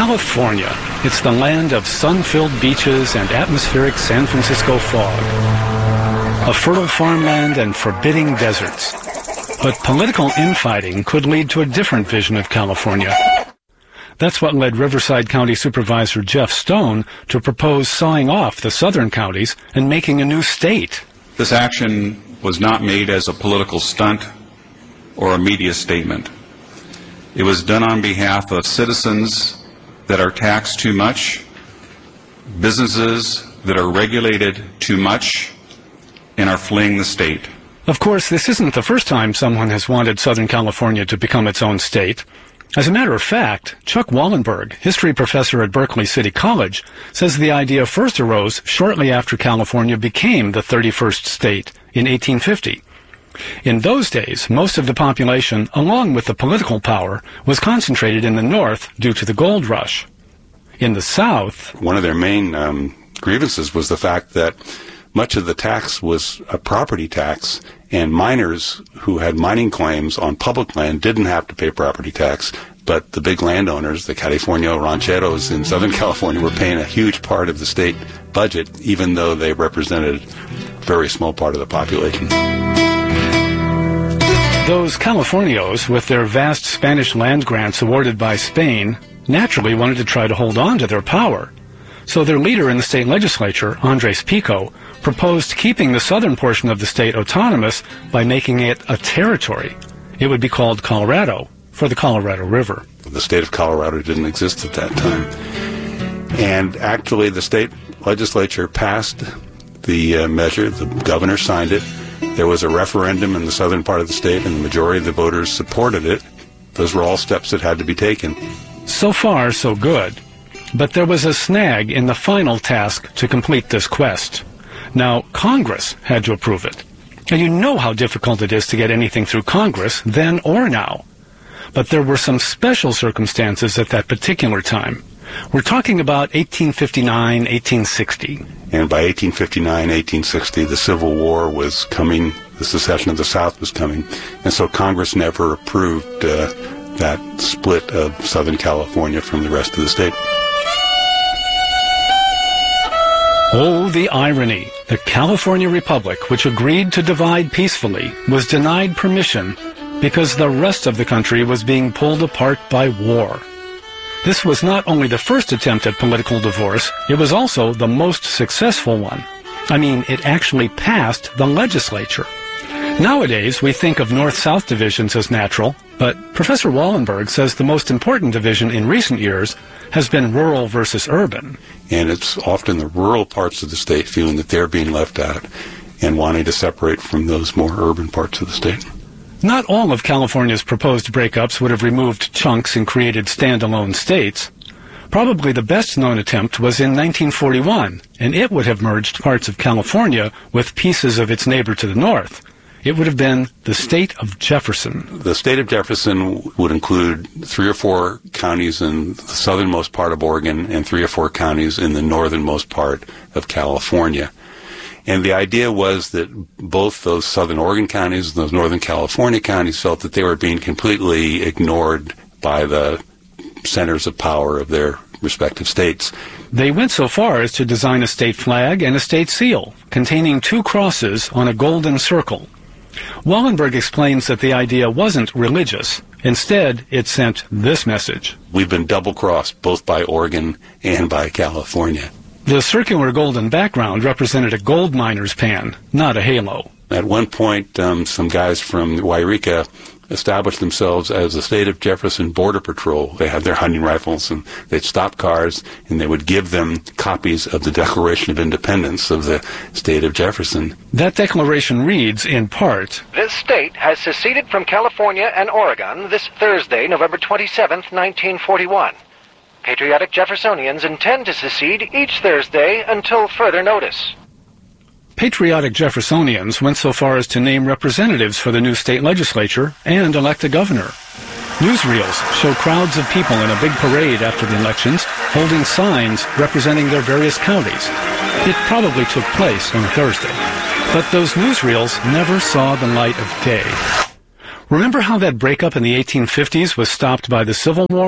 California. It's the land of sun-filled beaches and atmospheric San Francisco fog. A fertile farmland and forbidding deserts. But political infighting could lead to a different vision of California. That's what led Riverside County Supervisor Jeff Stone to propose sawing off the southern counties and making a new state. This action was not made as a political stunt or a media statement. It was done on behalf of citizens that are taxed too much, businesses that are regulated too much, and are fleeing the state. Of course, this isn't the first time someone has wanted Southern California to become its own state. As a matter of fact, Chuck Wallenberg, history professor at Berkeley City College, says the idea first arose shortly after California became the 31st state in 1850. In those days, most of the population, along with the political power, was concentrated in the north due to the gold rush. In the south, one of their main grievances was the fact that much of the tax was a property tax, and miners who had mining claims on public land didn't have to pay property tax, but the big landowners, the California rancheros in Southern California, were paying a huge part of the state budget, even though they represented a very small part of the population. Those Californios, with their vast Spanish land grants awarded by Spain, naturally wanted to try to hold on to their power. So their leader in the state legislature, Andres Pico, proposed keeping the southern portion of the state autonomous by making it a territory. It would be called Colorado, for the Colorado River. The state of Colorado didn't exist at that time. And actually, the state legislature passed the measure. The governor signed it. There was a referendum in the southern part of the state, and the majority of the voters supported it. Those were all steps that had to be taken. So far, so good. But there was a snag in the final task to complete this quest. Now, Congress had to approve it. And you know how difficult it is to get anything through Congress, then or now. But there were some special circumstances at that particular time. We're talking about 1859, 1860. And by 1859, 1860, the Civil War was coming, the secession of the South was coming, and so Congress never approved that split of Southern California from the rest of the state. Oh, the irony. The California Republic, which agreed to divide peacefully, was denied permission because the rest of the country was being pulled apart by war. This was not only the first attempt at political divorce, it was also the most successful one. I mean, it actually passed the legislature. Nowadays, we think of north-south divisions as natural, but Professor Wallenberg says the most important division in recent years has been rural versus urban. And it's often the rural parts of the state feeling that they're being left out and wanting to separate from those more urban parts of the state. Not all of California's proposed breakups would have removed chunks and created standalone states. Probably the best-known attempt was in 1941, and it would have merged parts of California with pieces of its neighbor to the north. It would have been the state of Jefferson. The state of Jefferson would include 3 or 4 counties in the southernmost part of Oregon and 3 or 4 counties in the northernmost part of California. And the idea was that both those southern Oregon counties and those northern California counties felt that they were being completely ignored by the centers of power of their respective states. They went so far as to design a state flag and a state seal, containing 2 crosses on a golden circle. Wallenberg explains that the idea wasn't religious. Instead, it sent this message. We've been double-crossed both by Oregon and by California. The circular golden background represented a gold miner's pan, not a halo. At one point, some guys from Wairika established themselves as the state of Jefferson Border Patrol. They had their hunting rifles, and they'd stop cars, and they would give them copies of the Declaration of Independence of the state of Jefferson. That declaration reads, in part, "This state has seceded from California and Oregon this Thursday, November 27th, 1941. Patriotic Jeffersonians intend to secede each Thursday until further notice." Patriotic Jeffersonians went so far as to name representatives for the new state legislature and elect a governor. Newsreels show crowds of people in a big parade after the elections, holding signs representing their various counties. It probably took place on a Thursday. But those newsreels never saw the light of day. Remember how that breakup in the 1850s was stopped by the Civil War?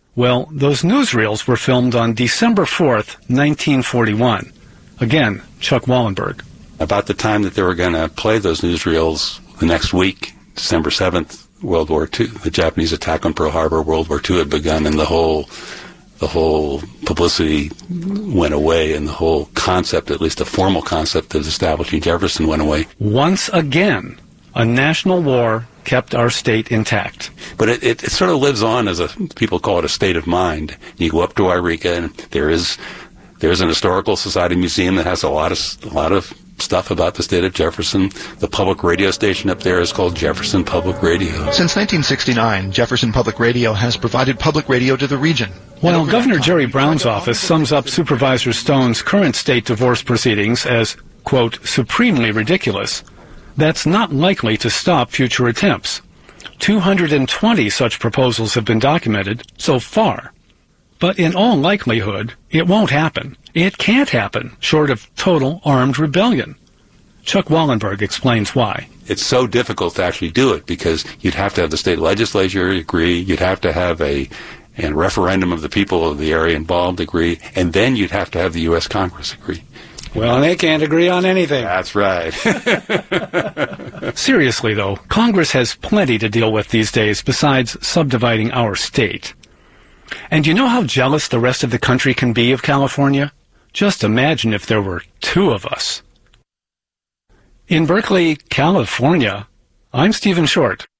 Well, those newsreels were filmed on December 4th, 1941. Again, Chuck Wallenberg. About the time that they were going to play those newsreels the next week, December 7th, World War II, the Japanese attack on Pearl Harbor, World War II had begun, and the whole publicity went away, and the whole concept, at least the formal concept of establishing Jefferson, went away. Once again, a national war kept our state intact. But it sort of lives on as people call it a state of mind. You go up to Yreka, and there's an historical society museum that has a lot of stuff about the state of Jefferson. The public radio station up there is called Jefferson Public Radio. Since 1969, Jefferson Public Radio has provided public radio to the region. While Governor Jerry Brown's office sums up Supervisor Stone's current state divorce proceedings as, quote, supremely ridiculous, that's not likely to stop future attempts. 220 such proposals have been documented so far. But in all likelihood, it won't happen. It can't happen, short of total armed rebellion. Chuck Wallenberg explains why. It's so difficult to actually do it because you'd have to have the state legislature agree, you'd have to have a referendum of the people of the area involved agree, and then you'd have to have the U.S. Congress agree. Well, they can't agree on anything. That's right. Seriously, though, Congress has plenty to deal with these days besides subdividing our state. And you know how jealous the rest of the country can be of California? Just imagine if there were two of us. In Berkeley, California, I'm Stephen Short.